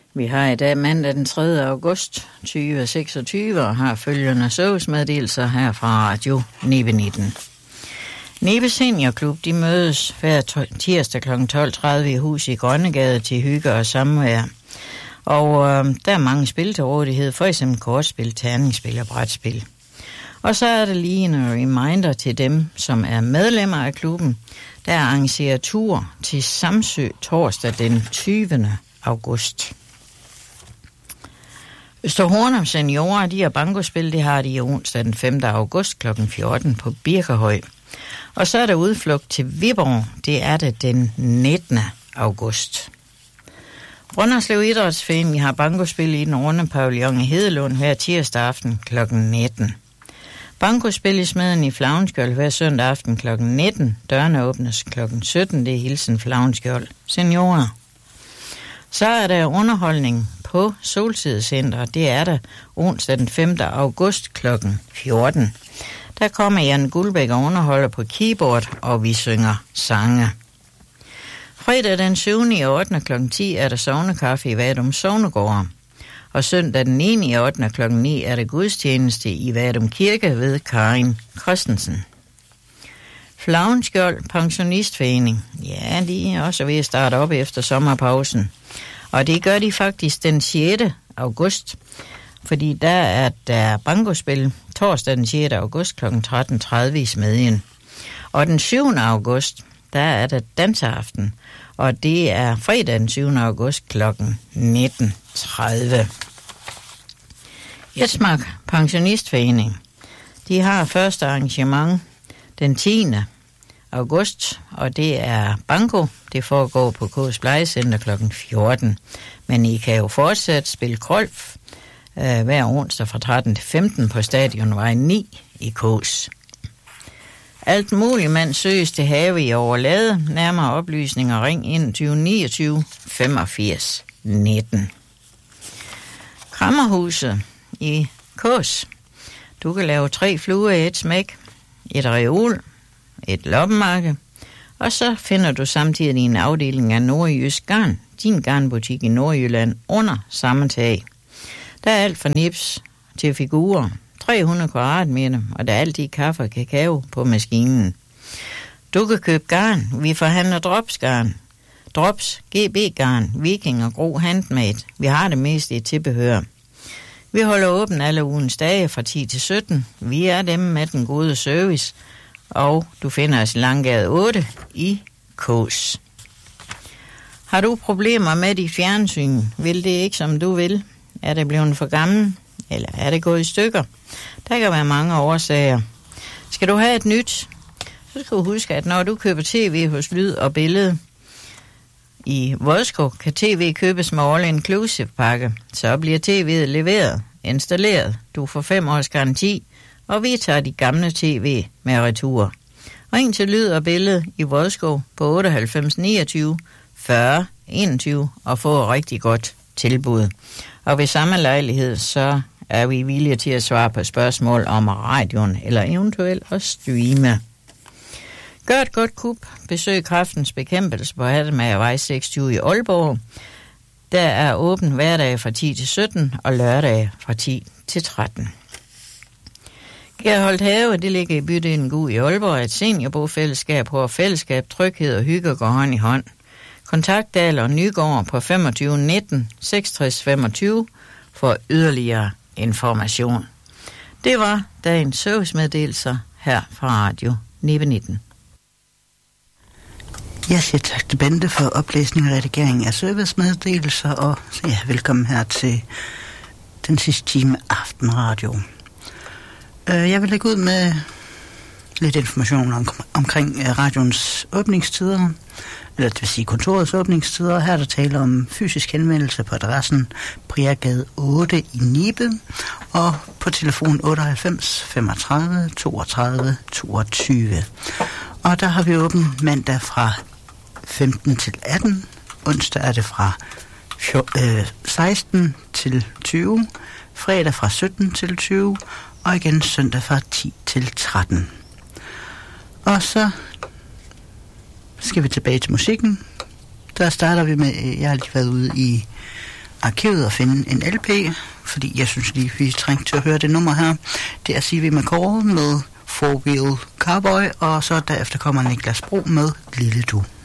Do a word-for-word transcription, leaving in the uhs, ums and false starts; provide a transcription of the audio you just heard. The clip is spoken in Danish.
Vi har i dag mandag den tredje august tyve seksogtyve og har følgende servicemeddelelser her fra Radio Nibe nitten. Nibe Seniorklub, de mødes hver tirsdag kl. tolv tredive i hus i Grønnegade til hygge og samvær. Og øh, der er mange spil til rådighed, for eksempel kortspil, terningsspil og brætspil. Og så er der lige en reminder til dem, som er medlemmer af klubben. Der arrangerer tur til Samsø torsdag den tyvende august. Østerhornum Seniorer, de har bankospil, det har de i onsdag den femte august kl. fjorten på Birkehøj. Og så er der udflugt til Viborg, det er det den nittende august. Brønderslev Idrætsforening har bankospil i den runde pavillon i Hedelund hver tirsdag aften kl. nitten. Bankospil i Smeden i Flavnskjold hver søndag aften kl. nitten. Dørene åbnes kl. sytten. Det er hilsen Flavnskjold Seniorer. Så er der underholdning på Solsidecenter. Det er der onsdag den femte august kl. fjorten. Der kommer Jan Guldbæk og underholder på keyboard, og vi synger sange. Fredag den syvende ottende kl. ti er der sognekaffe i Vadum Sognegård. Og søndag den niende ottende kl. ni er der gudstjeneste i Vadum Kirke ved Karin Christensen. Flavnskjold Pensionistforening. Ja, de er også ved at starte op efter sommerpausen. Og det gør de faktisk den sjette august. Fordi der er der bankospil torsdag den sjette august kl. tretten tredive i Smedjen. Og den syvende august, der er der danseaften. Og det er fredag den syvende august kl. nitten tredive. Jetsmark Pensionistforening. De har første arrangement den tiende august, og det er banko. Det foregår på K's Plejecenter kl. fjorten. Men I kan jo fortsat spille golf øh, hver onsdag fra tretten til femten på Stadionvej ni i K's. Alt muligt mand søges til have i Overlade. Nærmere oplysninger ring enogtyve niogtyve femogfirs nitten. Krammerhuset i Kås. Du kan lave tre fluer i et smæk, et reol, et loppemarked, og så finder du samtidig en afdeling af Nordjysk Garn, din garnbutik i Nordjylland, under samme tag. Der er alt fra nips til figurer, tre hundrede kvadratmeter, og der er altid kaffe og kakao på maskinen. Du kan købe garn. Vi forhandler dropsgarn. Drops, G B-garn, Viking og Gro Handmade. Vi har det meste i tilbehør. Vi holder åben alle ugens dage fra ti til sytten. Vi er dem med den gode service, og du finder os i Langgade otte i Kås. Har du problemer med dit fjernsyn? Vil det ikke, som du vil? Er det blevet for gammel? Eller er det gået i stykker? Der kan være mange årsager. Skal du have et nyt, så skal du huske, at når du køber tv hos Lyd og Billede i Vodskov, kan tv købes med all inclusive pakke. Så bliver tv'et leveret, installeret. Du får fem års garanti, og vi tager de gamle tv med retur. Ring til Lyd og Billede i Vodskov på otteoghalvfems niogtyve fyrre enogtyve og få et rigtig godt tilbud. Og ved samme lejlighed, så er vi villige til at svare på spørgsmål om radioen eller eventuelt at streame. Gør et godt kup. Besøg Kræftens Bekæmpelse på Hattemagervej seksogtyve i Aalborg. Der er åben hverdage fra ti til sytten og lørdage fra ti til tretten. Gerholdt Have, det ligger i bydelen Gug i Aalborg, et seniorbofællesskab, hvor fællesskab, tryghed og hygge går hånd i hånd. Kontakt Dahl og Nygaard på femogtyve nitten seksogtres femogtyve for yderligere information. Det var dagens servicemeddelelser her fra Radio Nibe nitten. Jeg siger tak til Bente for oplæsning og redigering af servicemeddelelser, og ja, velkommen her til den sidste time Aftenradio. Jeg vil lægge ud med lidt information om, omkring radioens åbningstider, eller det vil sige kontorets åbningstider. Her er der tale om fysisk henvendelse på adressen Priagade otte i Nibe, og på telefon otteoghalvfems femogtredive toogtredive toogtyve. Og der har vi åbent mandag fra femten til atten, onsdag er det fra seksten til tyve, fredag fra sytten til tyve, og igen søndag fra ti til tretten. Og så skal vi tilbage til musikken. Der starter vi med, jeg har lige været ude i arkivet og finde en L P, fordi jeg synes lige, vi trængte til at høre det nummer her. Det er C V McCall med Four Wheel Cowboy, og så derefter kommer Niklas Bro med Lille Du.